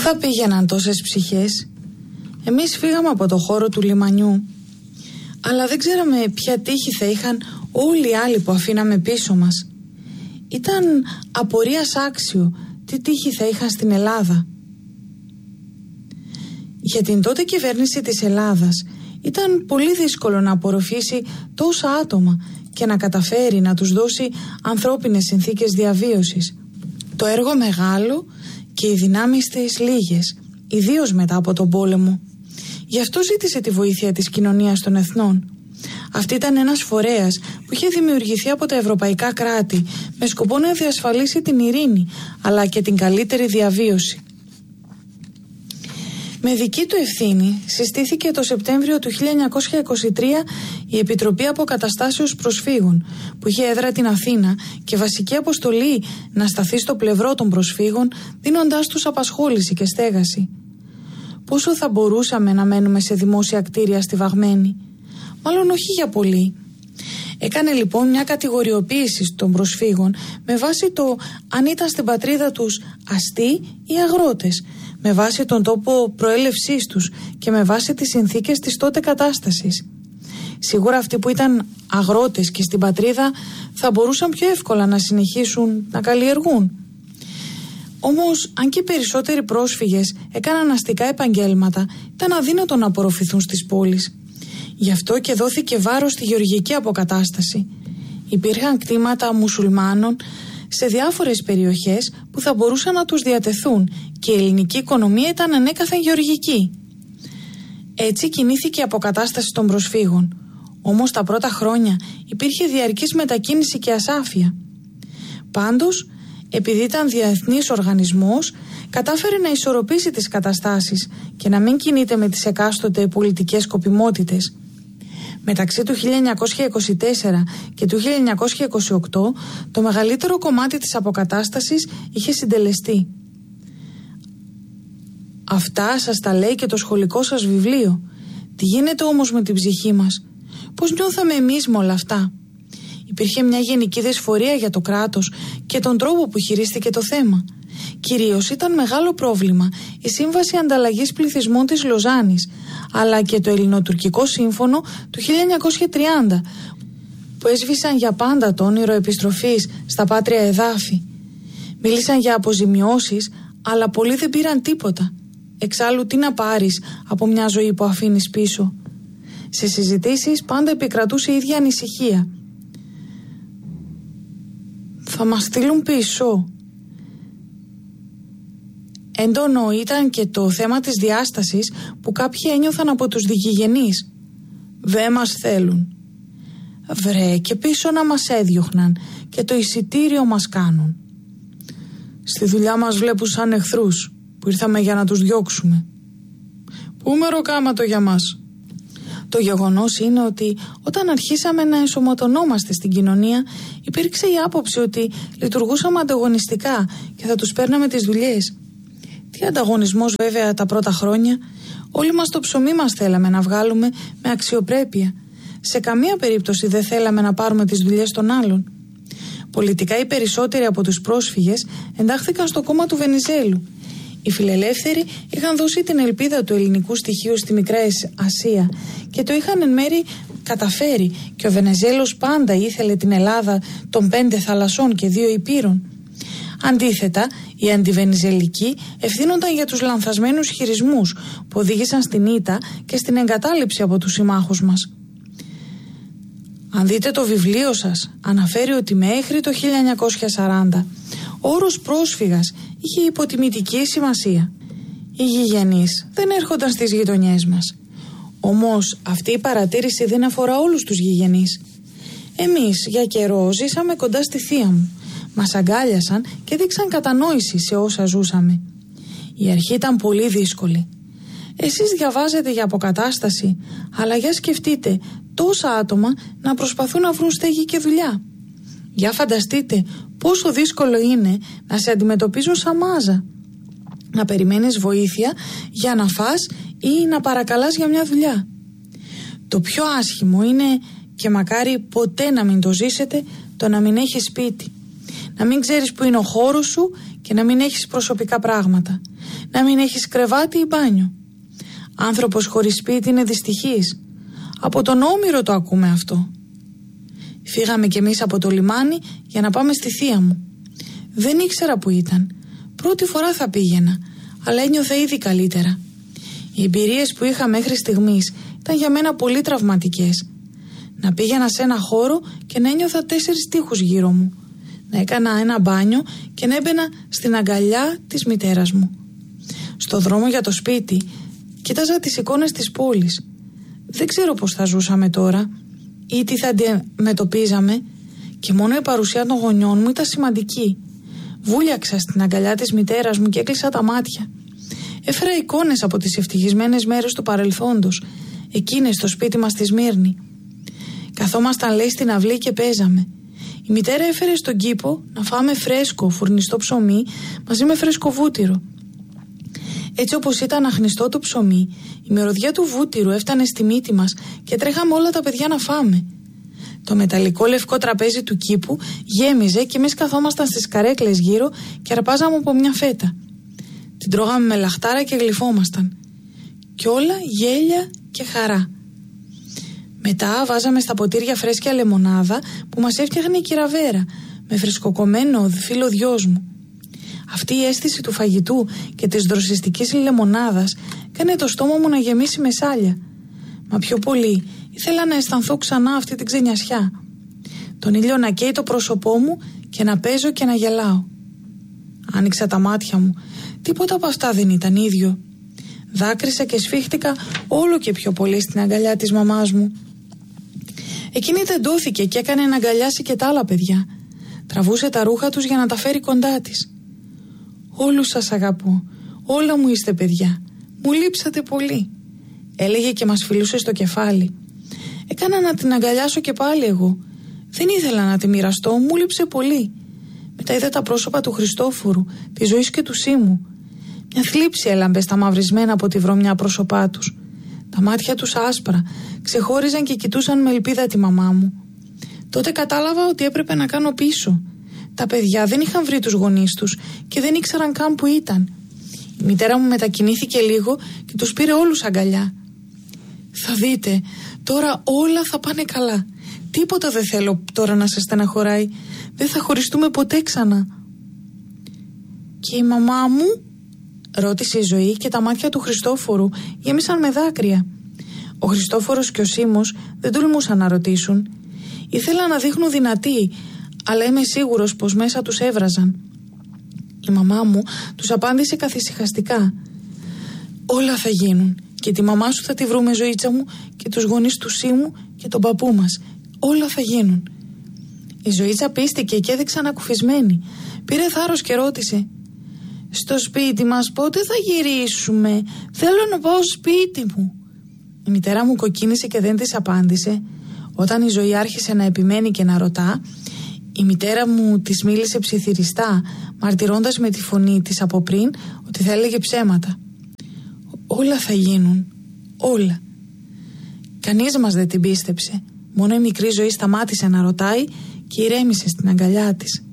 θα πήγαιναν τόσες ψυχές? Εμείς φύγαμε από το χώρο του λιμανιού, αλλά δεν ξέραμε ποια τύχη θα είχαν όλοι οι άλλοι που αφήναμε πίσω μας. Ήταν απορίας άξιο τι τύχη θα είχαν στην Ελλάδα. Για την τότε κυβέρνηση της Ελλάδας ήταν πολύ δύσκολο να απορροφήσει τόσα άτομα και να καταφέρει να τους δώσει ανθρώπινες συνθήκες διαβίωσης. Το έργο μεγάλο και οι δυνάμεις της λίγες, ιδίως μετά από τον πόλεμο. Γι' αυτό ζήτησε τη βοήθεια της κοινωνίας των εθνών. Αυτή ήταν ένας φορέας που είχε δημιουργηθεί από τα ευρωπαϊκά κράτη με σκοπό να διασφαλίσει την ειρήνη αλλά και την καλύτερη διαβίωση. Με δική του ευθύνη συστήθηκε το Σεπτέμβριο του 1923 η Επιτροπή Αποκαταστάσεως Προσφύγων, που είχε έδρα την Αθήνα και βασική αποστολή να σταθεί στο πλευρό των προσφύγων, δίνοντάς τους απασχόληση και στέγαση. Πόσο θα μπορούσαμε να μένουμε σε δημόσια κτίρια στιβαγμένοι? Μάλλον όχι για πολύ. Έκανε λοιπόν μια κατηγοριοποίηση των προσφύγων με βάση το αν ήταν στην πατρίδα τους αστεί ή αγρότες, με βάση τον τόπο προέλευσής τους και με βάση τις συνθήκες της τότε κατάστασης. Σίγουρα αυτοί που ήταν αγρότες και στην πατρίδα θα μπορούσαν πιο εύκολα να συνεχίσουν να καλλιεργούν. Όμως, αν και οι περισσότεροι πρόσφυγες έκαναν αστικά επαγγέλματα, ήταν αδύνατο να απορροφηθούν στις πόλεις. Γι' αυτό και δόθηκε βάρος στη γεωργική αποκατάσταση. Υπήρχαν κτήματα μουσουλμάνων σε διάφορες περιοχές που θα μπορούσαν να τους διατεθούν και η ελληνική οικονομία ήταν ανέκαθεν γεωργική. Έτσι κινήθηκε η αποκατάσταση των προσφύγων. Όμως τα πρώτα χρόνια υπήρχε διαρκής μετακίνηση και ασάφεια. Πάντως, επειδή ήταν διεθνής οργανισμός, κατάφερε να ισορροπήσει τις καταστάσεις και να μην κινείται με τις εκάστοτε πολιτικές σκοπιμότητες. Μεταξύ του 1924 και του 1928 το μεγαλύτερο κομμάτι της αποκατάστασης είχε συντελεστεί. Αυτά σας τα λέει και το σχολικό σας βιβλίο. Τι γίνεται όμως με την ψυχή μας? Πώς νιώθαμε εμείς με όλα αυτά? Υπήρχε μια γενική δυσφορία για το κράτος και τον τρόπο που χειρίστηκε το θέμα. Κυρίως ήταν μεγάλο πρόβλημα η Σύμβαση Ανταλλαγής Πληθυσμών της Λοζάνης, αλλά και το Ελληνοτουρκικό Σύμφωνο του 1930, που έσβησαν για πάντα το όνειρο επιστροφής στα πάτρια εδάφη. Μίλησαν για αποζημιώσεις, αλλά πολλοί δεν πήραν τίποτα. Εξάλλου, τι να πάρεις από μια ζωή που αφήνεις πίσω? Σε συζητήσεις πάντα επικρατούσε η ίδια ανησυχία. Θα μας στείλουν πίσω. Έντονο ήταν και το θέμα της διάστασης που κάποιοι ένιωθαν από τους δικηγενείς. Δεν μας θέλουν. Βρε, και πίσω να μας έδιωχναν και το εισιτήριο μας κάνουν. Στη δουλειά μας βλέπουν σαν εχθρούς που ήρθαμε για να τους διώξουμε. Πού μεροκάματο για μας? Το γεγονός είναι ότι όταν αρχίσαμε να ενσωματωνόμαστε στην κοινωνία, υπήρξε η άποψη ότι λειτουργούσαμε ανταγωνιστικά και θα τους παίρναμε τις δουλειές. Τι ανταγωνισμός βέβαια τα πρώτα χρόνια? Όλοι μας το ψωμί μας θέλαμε να βγάλουμε με αξιοπρέπεια. Σε καμία περίπτωση δεν θέλαμε να πάρουμε τις δουλειές των άλλων. Πολιτικά οι περισσότεροι από τους πρόσφυγες εντάχθηκαν στο κόμμα του Βενιζέλου. Οι φιλελεύθεροι είχαν δώσει την ελπίδα του ελληνικού στοιχείου στη Μικρά Ασία και το είχαν εν μέρει καταφέρει, και ο Βενιζέλος πάντα ήθελε την Ελλάδα των 5 θαλασσών και 2 υπήρων. Αντίθετα, οι αντιβενιζελικοί ευθύνονταν για τους λανθασμένους χειρισμούς που οδήγησαν στην ήττα και στην εγκατάλειψη από τους συμμάχους μας. Αν δείτε το βιβλίο σας, αναφέρει ότι μέχρι το 1940 ο όρος πρόσφυγας είχε υποτιμητική σημασία. Οι γηγενείς δεν έρχονταν στις γειτονιές μας. Όμως αυτή η παρατήρηση δεν αφορά όλους τους γηγενείς. Εμείς για καιρό ζήσαμε κοντά στη θεία μου. Μας αγκάλιασαν και δείξαν κατανόηση σε όσα ζούσαμε. Η αρχή ήταν πολύ δύσκολη. Εσείς διαβάζετε για αποκατάσταση, αλλά για σκεφτείτε τόσα άτομα να προσπαθούν να βρουν στέγη και δουλειά. Για φανταστείτε πόσο δύσκολο είναι να σε αντιμετωπίζουν σαν μάζα. Να περιμένεις βοήθεια για να φας ή να παρακαλάς για μια δουλειά. Το πιο άσχημο είναι, και μακάρι ποτέ να μην το ζήσετε, το να μην έχεις σπίτι. Να μην ξέρεις που είναι ο χώρος σου και να μην έχεις προσωπικά πράγματα. να μην έχεις κρεβάτι ή μπάνιο. Άνθρωπος χωρίς σπίτι είναι δυστυχής. Από τον Όμηρο το ακούμε αυτό. Φύγαμε κι εμείς από το λιμάνι για να πάμε στη θεία μου. Δεν ήξερα που ήταν. Πρώτη φορά θα πήγαινα, αλλά ένιωθα ήδη καλύτερα. Οι εμπειρίες που είχα μέχρι στιγμής ήταν για μένα πολύ τραυματικές. Να πήγαινα σε ένα χώρο και να ένιωθα 4 τοίχους γύρω μου. Να έκανα ένα μπάνιο και να έμπαινα στην αγκαλιά της μητέρας μου. Στο δρόμο για το σπίτι κοίταζα τις εικόνες της πόλης. Δεν ξέρω πώς θα ζούσαμε τώρα ή τι θα αντιμετωπίζαμε, και μόνο η παρουσία των γονιών μου ήταν σημαντική. Βούλιαξα στην αγκαλιά της μητέρας μου και έκλεισα τα μάτια. Έφερα εικόνες από τις ευτυχισμένες μέρες του παρελθόντος, εκείνες στο σπίτι μας στη Σμύρνη. Καθόμασταν, λέει, στην αυλή και παίζαμε. Η μητέρα έφερε στον κήπο να φάμε φρέσκο φουρνιστό ψωμί μαζί με φρέσκο βούτυρο. Έτσι όπως ήταν αχνιστό το ψωμί, η μυρωδιά του βούτυρου έφτανε στη μύτη μας και τρέχαμε όλα τα παιδιά να φάμε. Το μεταλλικό λευκό τραπέζι του κήπου γέμιζε και εμείς καθόμασταν στις καρέκλες γύρω και αρπάζαμε από μια φέτα. Την τρώγαμε με λαχτάρα και γλυφόμασταν. Κι όλα γέλια και χαρά. Μετά βάζαμε στα ποτήρια φρέσκια λεμονάδα που μας έφτιαχνε η κυραβέρα με φρεσκοκομμένο φύλλο γιος μου. Αυτή η αίσθηση του φαγητού και της δροσιστικής λεμονάδας έκανε το στόμα μου να γεμίσει με σάλια. Μα πιο πολύ ήθελα να αισθανθώ ξανά αυτή την ξενιασιά. Τον ήλιο να καίει το πρόσωπό μου και να παίζω και να γελάω. Άνοιξα τα μάτια μου. Τίποτα από αυτά δεν ήταν ίδιο. Δάκρυσα και σφίχτηκα όλο και πιο πολύ στην αγκαλιά της μαμάς μου. Εκείνη τεντώθηκε και έκανε να αγκαλιάσει και τα άλλα παιδιά. Τραβούσε τα ρούχα τους για να τα φέρει κοντά της. «Όλους σας αγαπώ. Όλα μου είστε παιδιά. Μου λείψατε πολύ», έλεγε και μας φιλούσε στο κεφάλι. Έκανα να την αγκαλιάσω και πάλι εγώ. Δεν ήθελα να τη μοιραστώ, μου λείψε πολύ. Μετά είδα τα πρόσωπα του Χριστόφορου, της Ζωής και του Σίμου. Μια θλίψη έλαμπε στα μαυρισμένα από τη βρωμιά πρόσωπά τους. Τα μάτια τους άσπρα ξεχώριζαν και κοιτούσαν με ελπίδα τη μαμά μου. Τότε κατάλαβα ότι έπρεπε να κάνω πίσω. Τα παιδιά δεν είχαν βρει τους γονείς τους και δεν ήξεραν καν που ήταν. Η μητέρα μου μετακινήθηκε λίγο και τους πήρε όλους αγκαλιά. «Θα δείτε, τώρα όλα θα πάνε καλά. Τίποτα δεν θέλω τώρα να σας στεναχωράει. Δεν θα χωριστούμε ποτέ ξανά». «Και η μαμά μου?» ρώτησε η Ζωή και τα μάτια του Χριστόφορου γέμισαν με δάκρυα. Ο Χριστόφορος και ο Σίμος δεν τολμούσαν να ρωτήσουν. Ήθελαν να δείχνουν δυνατοί, αλλά είμαι σίγουρος πως μέσα τους έβραζαν. Η μαμά μου τους απάντησε καθησυχαστικά. «Όλα θα γίνουν και τη μαμά σου θα τη βρούμε, Ζωήτσα μου, και τους γονείς του Σίμου και τον παππού μας. Όλα θα γίνουν». Η Ζωήτσα πίστηκε και έδειξε ανακουφισμένη. Πήρε θάρρος και ρώτησε: «Στο σπίτι μας πότε θα γυρίσουμε? Θέλω να πάω σπίτι μου». Η μητέρα μου κοκκίνησε και δεν της απάντησε. Όταν η Ζωή άρχισε να επιμένει και να ρωτά, η μητέρα μου της μίλησε ψιθυριστά, μαρτυρώντας με τη φωνή της από πριν ότι θα έλεγε ψέματα. «Όλα θα γίνουν, όλα». Κανείς μας δεν την πίστεψε. Μόνο η μικρή Ζωή σταμάτησε να ρωτάει και ηρέμησε στην αγκαλιά της.